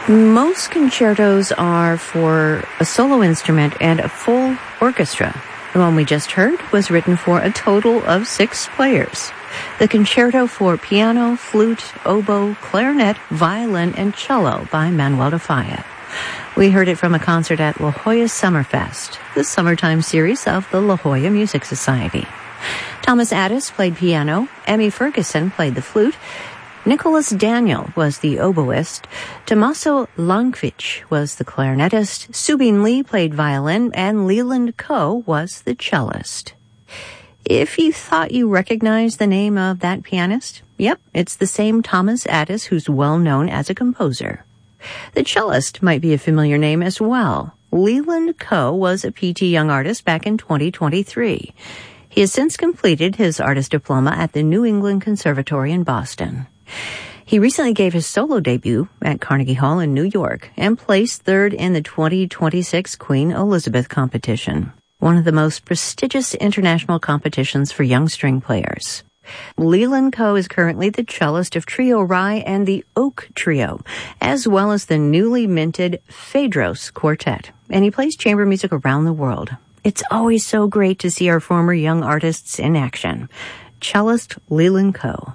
Most concertos are for a solo instrument and a full orchestra. The one we just heard was written for a total of 6 players. The Concerto for Piano, Flute, Oboe, Clarinet, Violin, and Cello by Manuel de Falla. We heard it from a concert at La Jolla Summerfest, the summertime series of the La Jolla Music Society. Thomas Addis played piano, Emmy Ferguson played the flute, Nicholas Daniel was the oboist, Tommaso Lankvich was the clarinetist, Subin Lee played violin, and Leland Coe was the cellist. If you thought you recognized the name of that pianist, yep, it's the same Thomas Addis who's well known as a composer. The cellist might be a familiar name as well. Leland Coe was a P.T. Young artist back in 2023. He has since completed his artist diploma at the New England Conservatory in Boston. He recently gave his solo debut at Carnegie Hall in New York and placed 3rd in the 2026 Queen Elizabeth competition, one of the most prestigious international competitions for young string players. Leland Coe is currently the cellist of Trio Rye and the Oak Trio, as well as the newly minted Phaedros Quartet, and he plays chamber music around the world. It's always so great to see our former young artists in action. Cellist Leland Coe.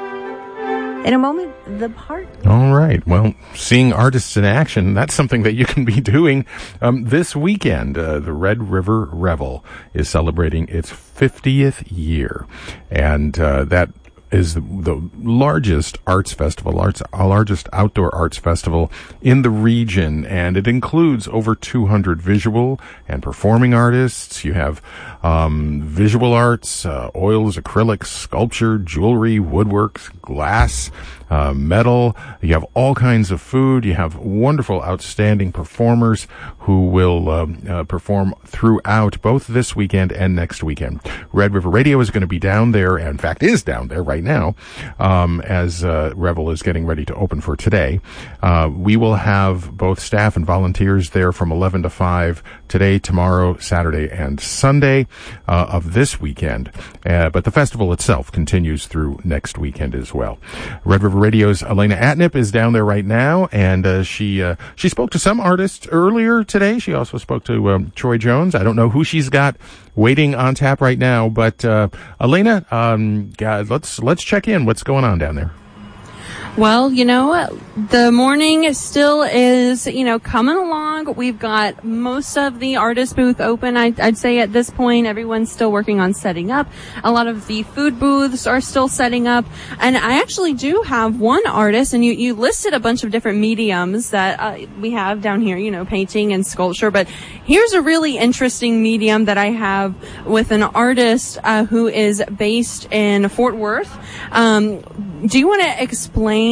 In a moment, the part... All right. Well, seeing artists in action, that's something that you can be doing this weekend. The Red River Revel is celebrating its 50th year. And that is the largest arts festival, largest outdoor arts festival in the region, and it includes over 200 visual and performing artists. You have visual arts, oils, acrylics, sculpture, jewelry, woodworks, glass, metal. You have all kinds of food. You have wonderful, outstanding performers who will perform throughout both this weekend and next weekend. Red River Radio is going to be down there, and in fact is down there right now, as Revel is getting ready to open for today. We will have both staff and volunteers there from 11 to 5 today, tomorrow, Saturday, and Sunday of this weekend. But the festival itself continues through next weekend as well. Red River Radio's Elena Atnip is down there right now, and she spoke to some artists earlier today. She also spoke to Troy Jones. I don't know who she's got waiting on tap right now, but Elena, let's check in. What's going on down there? Well, the morning still is, coming along. We've got most of the artist booth open. I'd say at this point, everyone's still working on setting up. A lot of the food booths are still setting up. And I actually do have one artist, and you listed a bunch of different mediums that we have down here, painting and sculpture. But here's a really interesting medium that I have with an artist who is based in Fort Worth. Do you want to explain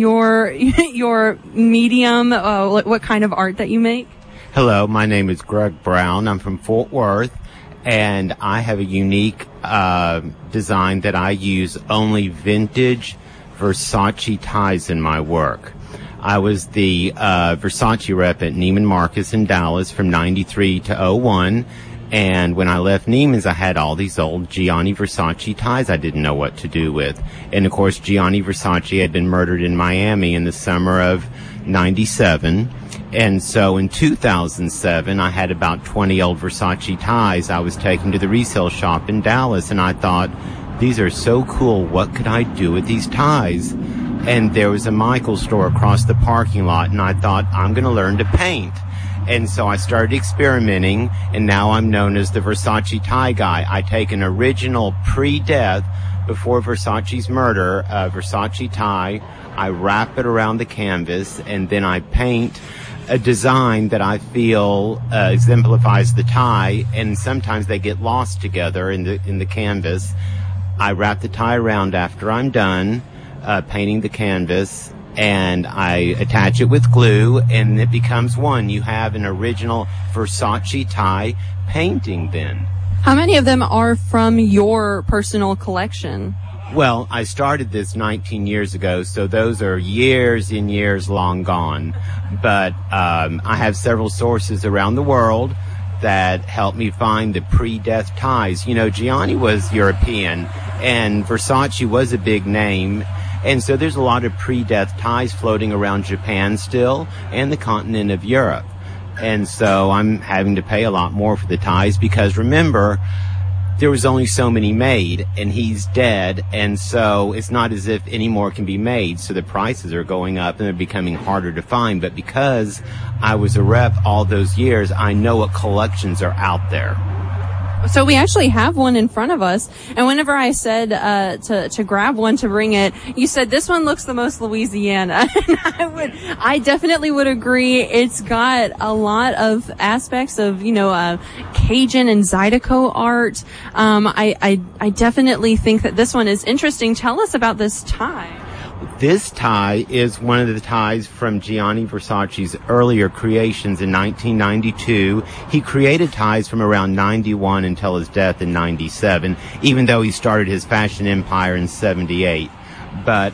your medium, what kind of art that you make? Hello, my name is Greg Brown. I'm from Fort Worth, and I have a unique design that I use only vintage Versace ties in my work. I was the Versace rep at Neiman Marcus in Dallas from 93 to 01. And when I left Neiman's, I had all these old Gianni Versace ties I didn't know what to do with. And, of course, Gianni Versace had been murdered in Miami in the summer of 97. And so in 2007, I had about 20 old Versace ties I was taking to the resale shop in Dallas. And I thought, these are so cool. What could I do with these ties? And there was a Michaels store across the parking lot. And I thought, I'm going to learn to paint. And so I started experimenting, and now I'm known as the Versace tie guy. I take an original pre-death, before Versace's murder, Versace tie. I wrap it around the canvas, and then I paint a design that I feel exemplifies the tie, and sometimes they get lost together in the canvas. I wrap the tie around after I'm done painting the canvas, and I attach it with glue, and it becomes one. You have an original Versace tie painting then. How many of them are from your personal collection? Well, I started this 19 years ago, so those are years and years long gone. But I have several sources around the world that helped me find the pre-death ties. Gianni was European, and Versace was a big name. And so there's a lot of pre-death ties floating around Japan still and the continent of Europe. And so I'm having to pay a lot more for the ties because remember, there was only so many made and he's dead. And so it's not as if any more can be made. So the prices are going up and they're becoming harder to find. But because I was a rep all those years, I know what collections are out there. So we actually have one in front of us, and whenever I said to grab one to bring it, you said this one looks the most Louisiana. And I definitely would agree. It's got a lot of aspects of Cajun and Zydeco art. I definitely think that this one is interesting. Tell us about this tie. This tie is one of the ties from Gianni Versace's earlier creations in 1992. He created ties from around 91 until his death in 97, even though he started his fashion empire in 78. But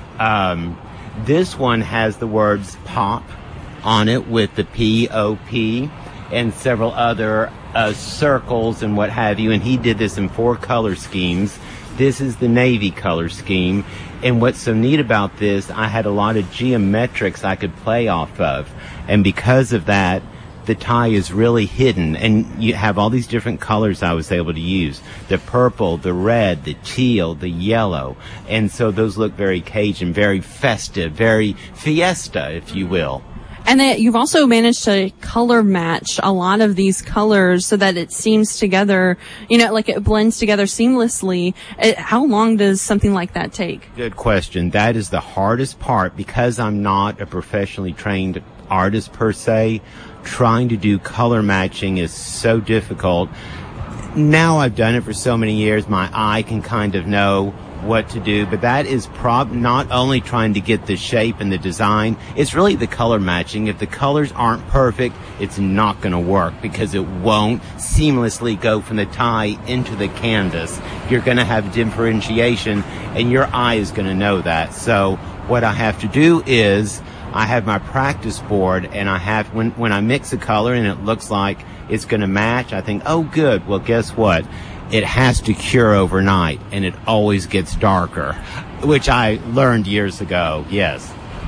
this one has the words pop on it with the P-O-P and several other circles and what have you. And he did this in 4 color schemes. This is the navy color scheme. And what's so neat about this, I had a lot of geometrics I could play off of. And because of that, the tie is really hidden. And you have all these different colors I was able to use. The purple, the red, the teal, the yellow. And so those look very Cajun, very festive, very fiesta, if you will. And you've also managed to color match a lot of these colors so that it seems together, like it blends together seamlessly. How long does something like that take? Good question. That is the hardest part because I'm not a professionally trained artist per se. Trying to do color matching is so difficult. Now I've done it for so many years, my eye can kind of know what to do, but that is not only trying to get the shape and the design, it's really the color matching. If the colors aren't perfect, it's not going to work because it won't seamlessly go from the tie into the canvas. You're going to have differentiation and your eye is going to know that. So what I have to do is I have my practice board and I have, when I mix a color and it looks like it's going to match, I think, oh good, well guess what? It has to cure overnight, and it always gets darker, which I learned years ago, yes.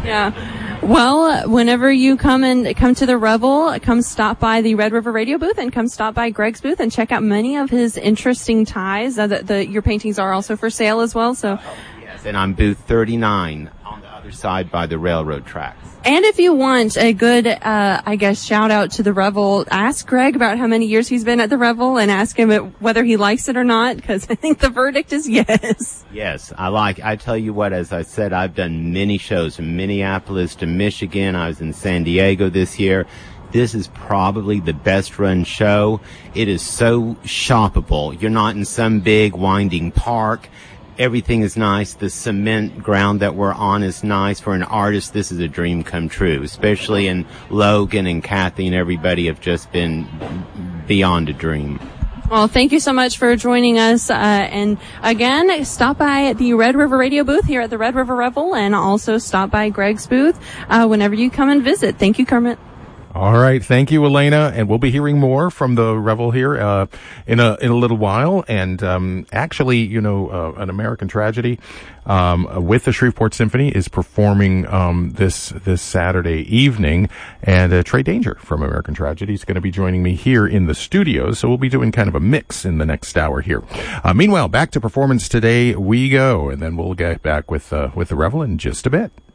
Yeah. Well, whenever you come to the Revel, come stop by the Red River Radio booth and come stop by Greg's booth and check out many of his interesting ties. Your paintings are also for sale as well, so. Yes, and I'm booth 39 on the other side by the railroad tracks. And if you want a good, shout out to the Revel, ask Greg about how many years he's been at the Revel and ask him whether he likes it or not, because I think the verdict is yes. Yes, I tell you what, as I said, I've done many shows from Minneapolis to Michigan. I was in San Diego this year. This is probably the best run show. It is so shoppable. You're not in some big winding park. Everything is nice. The cement ground that we're on is nice. For an artist, this is a dream come true, especially in Logan and Kathy and everybody have just been beyond a dream. Well, thank you so much for joining us. And again, stop by the Red River Radio booth here at the Red River Revel and also stop by Greg's booth whenever you come and visit. Thank you, Kermit. All right. Thank you, Elena. And we'll be hearing more from the Revel here, in a little while. And, actually, An American Tragedy, with the Shreveport Symphony is performing, this Saturday evening. And, Trey Danger from American Tragedy is going to be joining me here in the studio. So we'll be doing kind of a mix in the next hour here. Meanwhile, back to Performance Today we go. And then we'll get back with the Revel in just a bit.